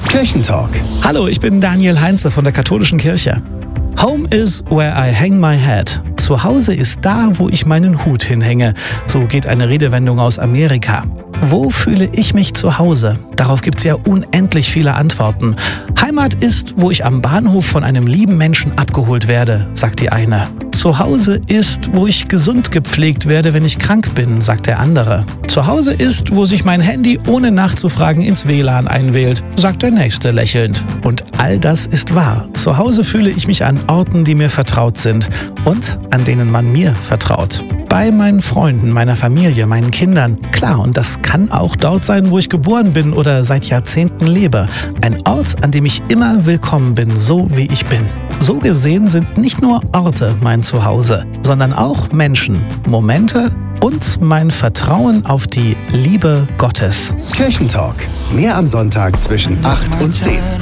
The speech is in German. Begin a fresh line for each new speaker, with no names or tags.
Kirchentalk.
Hallo, ich bin Daniel Heinze von der Katholischen Kirche. Home is where I hang my hat. Zu Hause ist da, wo ich meinen Hut hinhänge. So geht eine Redewendung aus Amerika. Wo fühle ich mich zu Hause? Darauf gibt's ja unendlich viele Antworten. Heimat ist, wo ich am Bahnhof von einem lieben Menschen abgeholt werde, sagt die eine. Zu Hause ist, wo ich gesund gepflegt werde, wenn ich krank bin, sagt der andere. Zu Hause ist, wo sich mein Handy ohne nachzufragen ins WLAN einwählt, sagt der nächste lächelnd. Und all das ist wahr. Zu Hause fühle ich mich an Orten, die mir vertraut sind und an denen man mir vertraut. Bei meinen Freunden, meiner Familie, meinen Kindern. Klar, und das kann auch dort sein, wo ich geboren bin oder seit Jahrzehnten lebe. Ein Ort, an dem ich immer willkommen bin, so wie ich bin. So gesehen sind nicht nur Orte mein Zuhause, sondern auch Menschen, Momente und mein Vertrauen auf die Liebe Gottes.
Kirchentalk. Mehr am Sonntag zwischen 8 und 10.